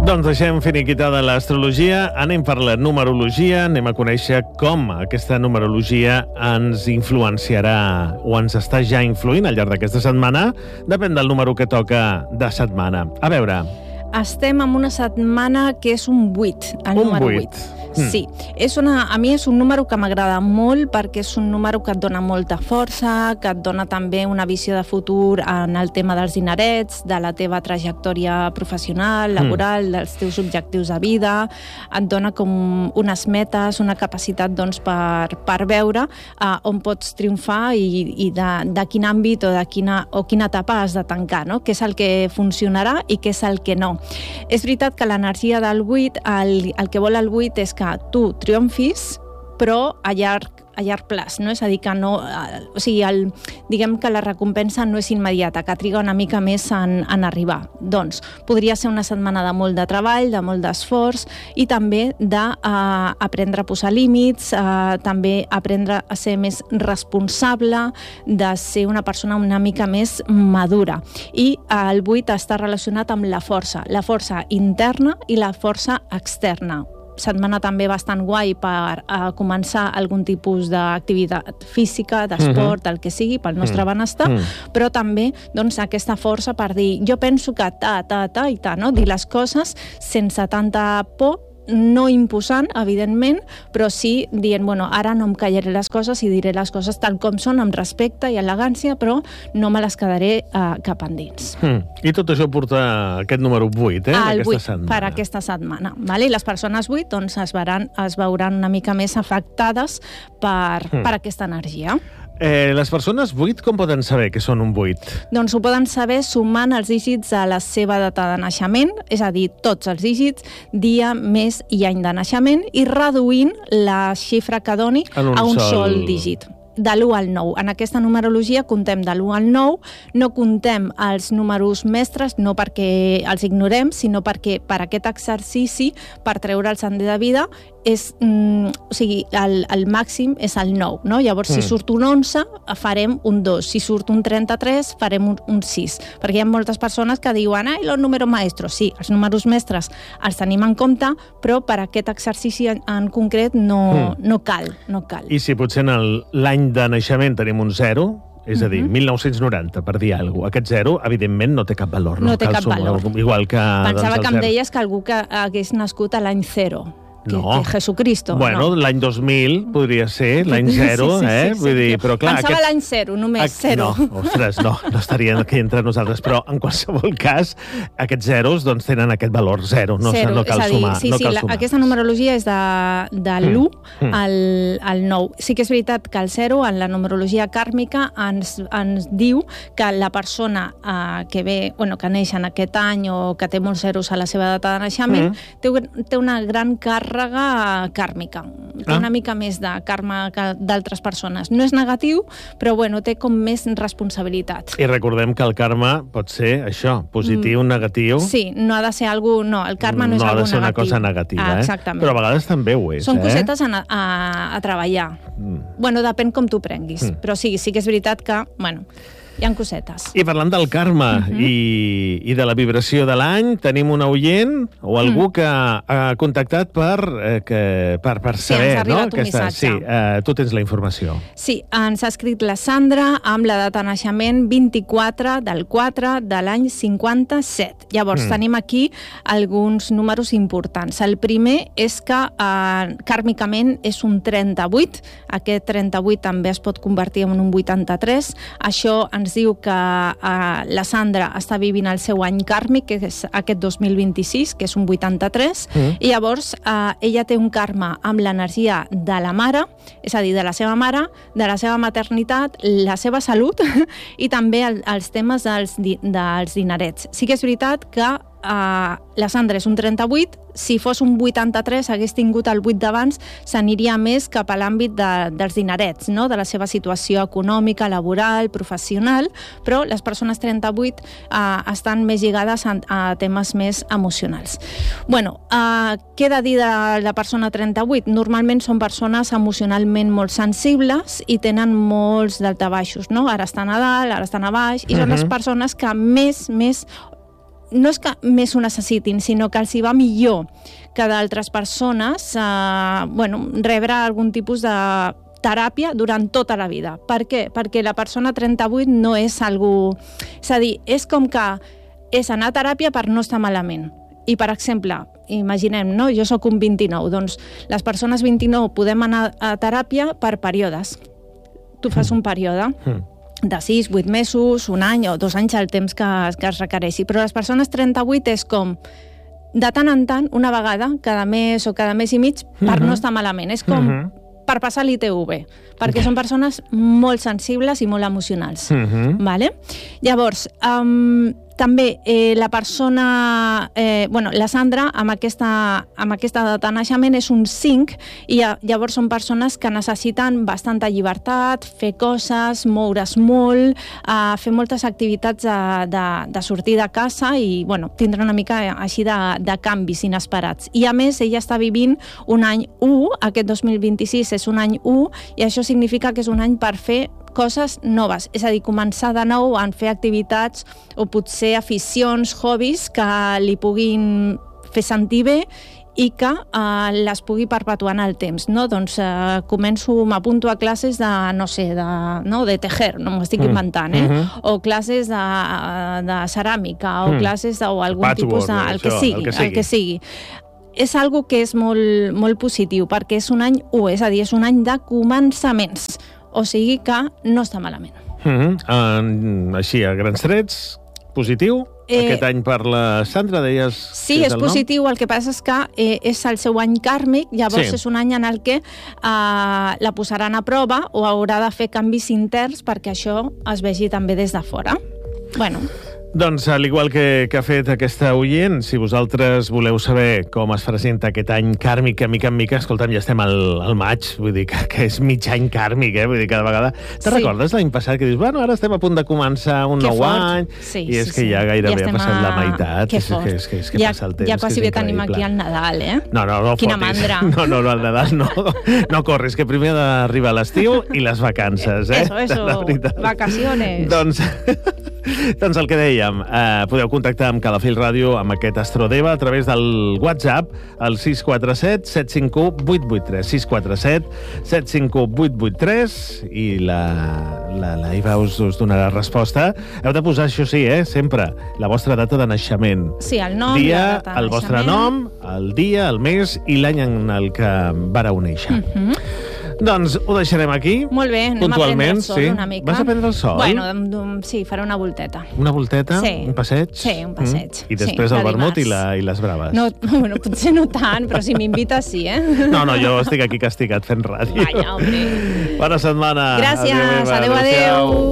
Doncs deixem finiquitada l'astrologia, anem per la numerologia, anem a conèixer com aquesta numerologia ens influenciarà o ens està ja influint al llarg d'aquesta setmana. Depèn del número que toca de setmana. A veure... Estem en una setmana que és un 8, el número 8. Sí, a mi és un número que m'agrada molt perquè és un número que et dona molta força, que et dona també una visió de futur en el tema dels dinerets, de la teva trajectòria professional, laboral, dels teus objectius de vida, et dona com unes metes, una capacitat doncs, per veure on pots triomfar i de quin àmbit o quina etapa has de tancar, no? Què és el que funcionarà i què és el que no. És veritat que l'energia del 8, el que vol el 8 és que tu triomfis, però a llarg plaç, no? És a dir, que no... O sigui, diguem que la recompensa no és immediata, que triga una mica més en arribar. Doncs podria ser una setmana de molt de treball, de molt d'esforç i també d'aprendre a posar límits, també aprendre a ser més responsable, de ser una persona una mica més madura. I el 8 està relacionat amb la força interna i la força externa. Setmana també bastant guai per començar algun tipus d'activitat física, d'esport, el que sigui, pel nostre benestar, però també doncs, aquesta força per dir jo penso que no? Dir les coses sense tanta por, no imposant, evidentment, però sí dient, ara no em callaré les coses i diré les coses tal com són, amb respecte i elegància, però no me les quedaré cap endins. I tot això porta aquest número 8, aquesta setmana. Per aquesta setmana. Vale? I les persones 8 doncs, es veuran una mica més afectades per aquesta energia. Les persones 8 com poden saber que són un 8? Doncs ho poden saber sumant els dígits a la seva data de naixement, és a dir, tots els dígits, dia, mes i any de naixement, i reduint la xifra que doni a un sol dígit. De l'1 al 9. En aquesta numerologia contem de l'1 al 9, no contem els números mestres, no perquè els ignorem, sinó perquè per aquest exercici, per treure el sender de vida, el màxim és el 9. No? Llavors, si surt un 11, farem un 2. Si surt un 33, farem un 6. Perquè hi ha moltes persones que diuen el número maestro. Sí, els números mestres els tenim en compte, però per aquest exercici en concret no cal. I si potser en l'any de naixement tenim un 0, és a dir, 1990, per dir alguna cosa. Aquest 0, evidentment, no té cap valor. No té cap valor. Igual que... Pensava que em deies que algú que hagués nascut a l'any 0. Que Jesucristo. Bueno, l'any 2000 podria ser, l'any 0, Vull dir, però clar... Pensava l'any 0, només 0. No, ostres, no estarien aquí entre nosaltres, però en qualsevol cas, aquests zeros doncs tenen aquest valor 0, no cal sumar. Sí, aquesta numerologia és de l'1 al 9. Sí que és veritat que el 0, en la numerologia kàrmica, ens diu que la persona que neix en aquest any o que té molts zeros a la seva data de naixement té una gran càrrega kàrmica. Té una mica més de karma que d'altres persones. No és negatiu, però té com més responsabilitat. I recordem que el karma pot ser això, positiu, negatiu. Sí, no ha de ser algú... No, el karma no és algo negatiu. No ha de ser una cosa negativa, Exactament. Però a vegades també ho és, Són cosetes a treballar. Depèn com tu prenguis. Però sí que és veritat que, hi ha cosetes. I parlant del karma i de la vibració de l'any, tenim un oient o algú que ha contactat per saber, ens ha arribat un missatge. Sí, tu tens la informació. Sí, ens ha escrit la Sandra amb la data de naixement 24 del 4 de l'any 57. Llavors, tenim aquí alguns números importants. El primer és que kàrmicament és un 38. Aquest 38 també es pot convertir en un 83. Això ens diu que la Sandra està vivint el seu any kàrmic, que és aquest 2026, que és un 83, i llavors ella té un karma amb l'energia de la mare, és a dir, de la seva mare, de la seva maternitat, la seva salut i també els temes dels dinerets. Sí que és veritat que la Sandra és un 38, si fos un 83, hagués tingut el 8 d'abans, s'aniria més cap a l'àmbit dels dinerets, no? De la seva situació econòmica, laboral, professional, però les persones 38 estan més lligades a temes més emocionals. Què he de dir de la persona 38? Normalment són persones emocionalment molt sensibles i tenen molts daltabaixos, no? Ara estan a dalt, ara estan a baix, i són les persones que més no és que més ho necessitin, sinó que els hi va millor que d'altres persones rebre algun tipus de teràpia durant tota la vida. Per què? Perquè la persona 38 no és algú... És a dir, és com que és anar a teràpia per no estar malament. I, per exemple, imaginem, no? Jo sóc un 29, doncs les persones 29 podem anar a teràpia per períodes. Tu fas un període de 6, 8 mesos, un any o 2 anys, el temps que es requereixi. Però les persones 38 és com, de tant en tant, una vegada, cada mes o cada mes i mig, per no estar malament. És com per passar l'ITV, perquè són persones molt sensibles i molt emocionals. Vale? Llavors, també la persona, la Sandra, amb aquesta data de naixement és un 5 i llavors són persones que necessiten bastanta llibertat, fer coses, moure's molt, fer moltes activitats de sortir de casa i tindre una mica així de canvis inesperats. I a més, ella està vivint un any 1, aquest 2026 és un any 1 i això significa que és un any per fer coses noves, és a dir, començar de nou a fer activitats o potser aficions, hobbies que li puguin fer sentir bé i que les pugui perpetuar en el temps, no? Doncs m'apunto a classes de tejer, no m'ho estic inventant, o classes de ceràmica, o classes o algun tipus de... El que sigui. És algo que és molt, molt positiu, perquè és un any 1, és a dir, és un any de començaments. O sigui que no està malament. Així, a grans trets, positiu. Aquest any per la Sandra, deies... Sí, és positiu, el que passa és que és el seu any kàrmic, llavors és un any en el que la posaran a prova o haurà de fer canvis interns perquè això es vegi també des de fora. Doncs, al igual que ha fet aquesta oient, si vosaltres voleu saber com es presenta aquest any kàrmic, mica en mica, escolta'm, ja estem al maig, vull dir que és mig any kàrmic, vull dir, cada vegada... Te'n recordes l'any passat que dius, ara estem a punt de començar un nou any, i és que ja gairebé ha passat la meitat. Que fort. És que passa el temps. Ja quasi bé tenim aquí el Nadal, No, quina mandra. No, el Nadal no. No corris, que primer ha d'arribar l'estiu i les vacances, Eso, vacaciones. Doncs el que dèiem, podeu contactar amb Calafell Ràdio, amb aquest Astrodeva, a través del WhatsApp, al 647 751 883. 647 751 883, i la Iva us donarà resposta. Heu de posar, això sí, sempre, la vostra data de naixement. Sí, el nom, dia, la data de naixement. El vostre nom, el dia, el mes i l'any en el que vareu néixer. Doncs ho deixarem aquí. Molt bé, anem a prendre el sol una mica. Vas a prendre el sol? Sí, faré una volteta. Una volteta? Sí. Un passeig? Sí, un passeig. I després el vermut i les braves? No, potser no tant, però si m'invites sí, No, jo estic aquí castigat fent ràdio. Vaja, home. Bona setmana. Gràcies, adéu.